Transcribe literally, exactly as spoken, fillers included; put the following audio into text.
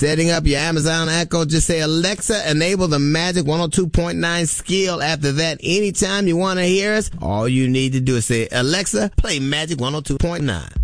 Setting up your Amazon Echo, just say, Alexa, enable the Magic one oh two point nine skill. After that, anytime you want to hear us, all you need to do is say, Alexa, play Magic one oh two point nine.